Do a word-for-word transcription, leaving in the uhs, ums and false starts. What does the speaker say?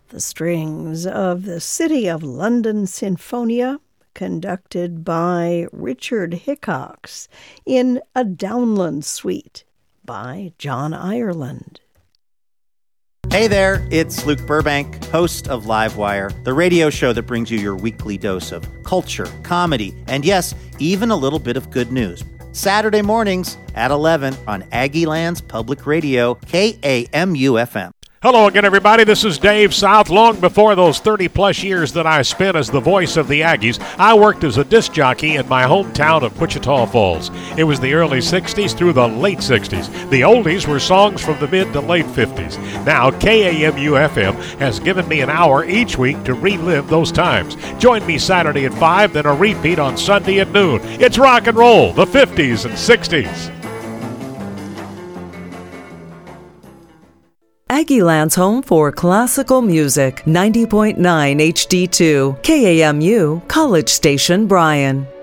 The strings of the City of London Sinfonia, conducted by Richard Hickox in a Downland Suite by John Ireland. Hey there, it's Luke Burbank, host of Livewire, the radio show that brings you your weekly dose of culture, comedy, and yes, even a little bit of good news. Saturday mornings at eleven on Aggieland's Public Radio, K A M U F M. Hello again, everybody. This is Dave South. Long before those thirty-plus years that I spent as the voice of the Aggies, I worked as a disc jockey in my hometown of Wichita Falls. It was the early sixties through the late sixties. The oldies were songs from the mid to late fifties. Now, K A M U F M has given me an hour each week to relive those times. Join me Saturday at five, then a repeat on Sunday at noon. It's rock and roll, the fifties and sixties. Aggieland's home for classical music, ninety point nine H D two, K A M U, College Station, Bryan.